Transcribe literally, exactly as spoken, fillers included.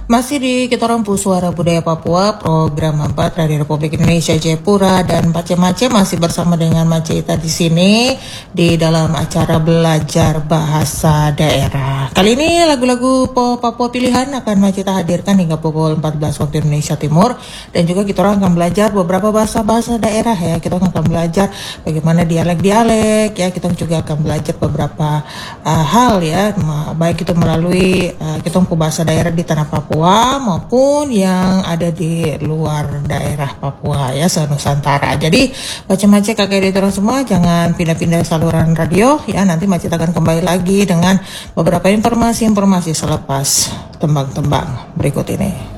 Masih di kita Rampu Suara Budaya Papua, program empat Radio Republik Indonesia Jayapura dan Mace-Mace masih bersama dengan Mace Ita di sini di dalam acara belajar bahasa daerah. Kali ini lagu-lagu pop Papua pilihan akan Mace Ita hadirkan hingga pukul empat belas waktu Indonesia Timur, dan juga kita orang akan belajar beberapa bahasa-bahasa daerah ya. Kita akan belajar bagaimana dialek-dialek ya. Kita juga akan belajar beberapa uh, hal ya, baik itu melalui uh, kita bahasa daerah di tanah Papua maupun yang ada di luar daerah Papua ya, se-Nusantara. Jadi Mace-Mace kakak editor semua jangan pindah-pindah saluran radio ya. Nanti Mace akan kembali lagi dengan beberapa informasi-informasi selepas tembang-tembang berikut ini.